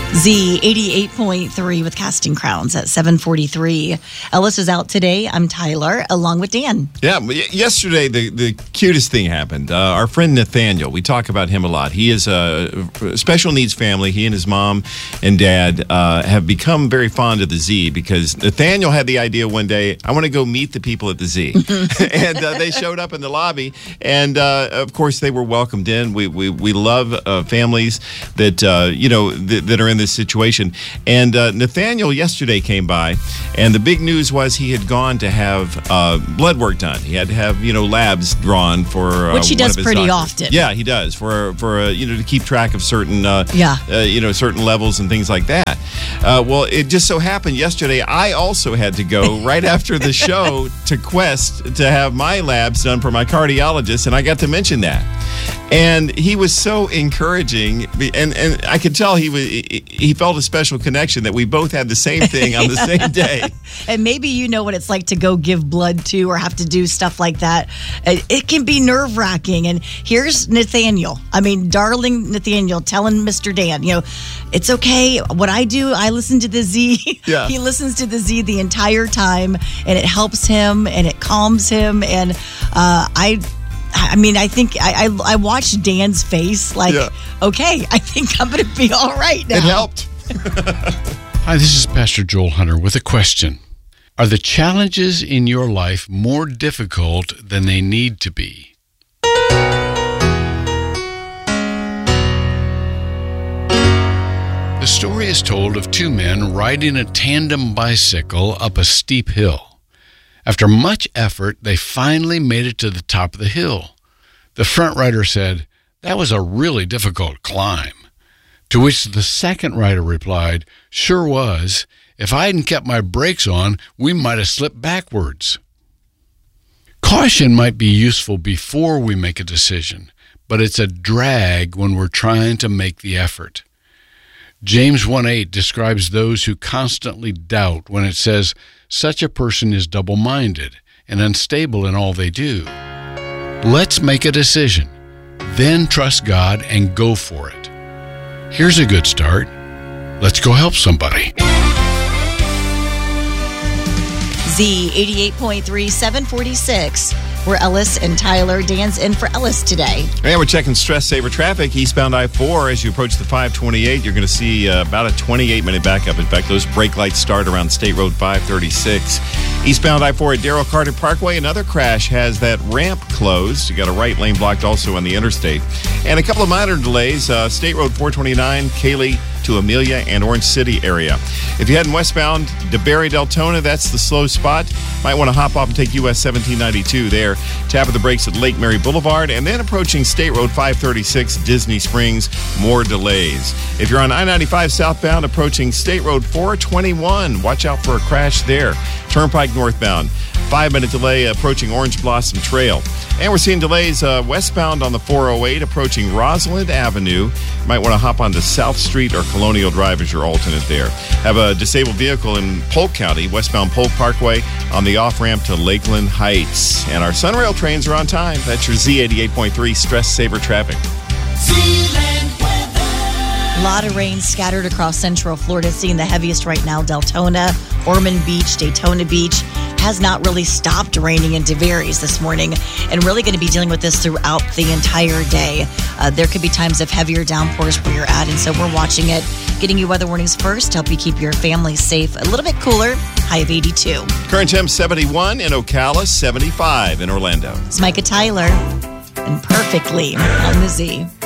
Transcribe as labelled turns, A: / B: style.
A: Z 88.3 with Casting Crowns at 7:43. Ellis is out today. I'm Tyler, along with Dan.
B: Yeah, yesterday the cutest thing happened. Our friend Nathaniel, we talk about him a lot. He is a special needs family. He and his mom and dad have become very fond of the Z because Nathaniel had the idea one day, I want to go meet the people at the Z. And they showed up in the lobby, and of course they were welcomed in. We love families that, that are in this situation. And Nathaniel yesterday came by, and the big news was he had gone to have blood work done. He had to have labs drawn for
A: which he does pretty
B: doctors.
A: often.
B: Yeah, he does for to keep track of certain certain levels and things like that. Well, it just so happened yesterday I also had to go right after the show to Quest to have my labs done for my cardiologist, and I got to mention that. And he was so encouraging, and I could tell he felt a special connection that we both had the same thing on the same day.
A: And maybe you know what it's like to go give blood to or have to do stuff like that. It can be nerve-wracking. And here's Nathaniel. I mean, darling Nathaniel telling Mr. Dan, it's okay. What I do, I listen to the Z.
B: Yeah.
A: He listens to the Z the entire time, and it helps him and it calms him. And I think I watched Dan's face okay, I think I'm going to be all right now.
B: It helped.
C: Hi, this is Pastor Joel Hunter with a question. Are the challenges in your life more difficult than they need to be? The story is told of two men riding a tandem bicycle up a steep hill. After much effort, they finally made it to the top of the hill. The front rider said, "That was a really difficult climb." To which the second rider replied, "Sure was. If I hadn't kept my brakes on, we might have slipped backwards." Caution might be useful before we make a decision, but it's a drag when we're trying to make the effort. James 1:8 describes those who constantly doubt when it says, "Such a person is double-minded and unstable in all they do." Let's make a decision, then trust God and go for it. Here's a good start. Let's go help somebody.
A: Z 88.3, 746. We're Ellis and Tyler. Dan's in for Ellis today.
B: And we're checking stress saver traffic. Eastbound I-4, as you approach the 528, you're going to see about a 28-minute backup. In fact, those brake lights start around State Road 536. Eastbound I-4 at Darrell Carter Parkway, another crash has that ramp closed. You got a right lane blocked also on the interstate. And a couple of minor delays. State Road 429, Cayley to Amelia and Orange City area. If you're heading westbound, DeBerry, Deltona, that's the slow spot. Might want to hop off and take US 1792 there. Tap of the brakes at Lake Mary Boulevard, and then approaching State Road 536, Disney Springs, more delays. If you're on I-95 southbound, approaching State Road 421, watch out for a crash there. Turnpike northbound, 5-minute delay approaching Orange Blossom Trail. And we're seeing delays westbound on the 408 approaching Rosalind Avenue. You might want to hop onto South Street or Colonial Drive as your alternate there. Have a disabled vehicle in Polk County, westbound Polk Parkway on the off-ramp to Lakeland Heights. And our Sunrail trains are on time. That's your Z88.3 Stress Saver Traffic.
A: A lot of rain scattered across Central Florida. Seeing the heaviest right now, Deltona, Ormond Beach, Daytona Beach. Has not really stopped raining in DeVaries this morning, and really going to be dealing with this throughout the entire day. There could be times of heavier downpours where you're at, and so we're watching it, getting you weather warnings first to help you keep your family safe. A little bit cooler, high of 82.
B: Current temp 71 in Ocala, 75 in Orlando.
A: It's Micah Tyler, and Perfectly on the Z.